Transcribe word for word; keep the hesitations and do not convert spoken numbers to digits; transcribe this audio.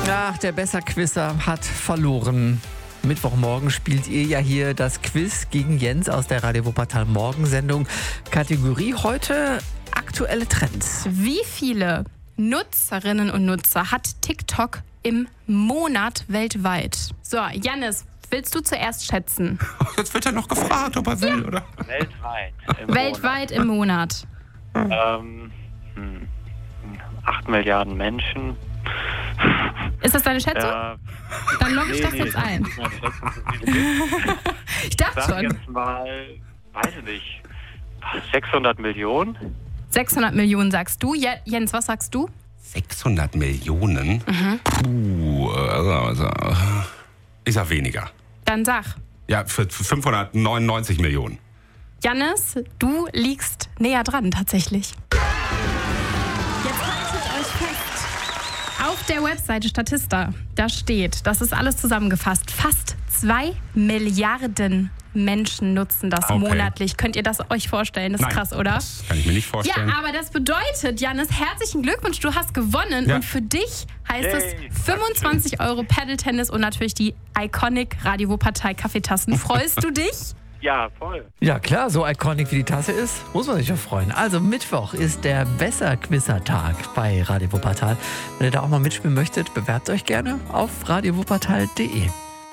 Ach, der Besserquisser hat verloren. Mittwochmorgen spielt ihr ja hier das Quiz gegen Jens aus der Radio Wuppertal Morgensendung. Kategorie heute aktuelle Trends. Wie viele Nutzerinnen und Nutzer hat TikTok im Monat weltweit? So, Jannis, willst du zuerst schätzen? Jetzt wird er noch gefragt, ob er will, ja. oder? Weltweit. Im weltweit im Monat. Ähm, hm, acht Milliarden Menschen. Ist das deine Schätzung? Ja. Dann logge ich Nee, das nee, jetzt ein. das ist meine Schätzung, so viele gibt. Ich dachte Sag schon. jetzt mal, weiß ich nicht, sechshundert Millionen? sechshundert Millionen sagst du. Je- Jens, was sagst du? sechshundert Millionen? Mhm. Puh, also, also, ich sag weniger. Dann sag. Ja, für fünfhundertneunundneunzig Millionen. Jannis, du liegst näher dran tatsächlich. Jetzt haltet euch fest. Auf der Webseite Statista, da steht, das ist alles zusammengefasst, fast zwei Milliarden Menschen nutzen das Okay. monatlich. Könnt ihr das euch vorstellen? Das ist Nein, krass, oder? Das kann ich mir nicht vorstellen. Ja, aber das bedeutet, Jannis, herzlichen Glückwunsch, du hast gewonnen. Ja. Und für dich heißt Yay. es fünfundzwanzig Euro Paddle-Tennis und natürlich die Iconic Radio Wuppertal Kaffeetassen. Freust du dich? Ja, voll. Ja klar, so iconic wie die Tasse ist, muss man sich ja freuen. Also Mittwoch ist der Besserquisser-Tag bei Radio Wuppertal. Wenn ihr da auch mal mitspielen möchtet, bewerbt euch gerne auf radio wuppertal punkt de.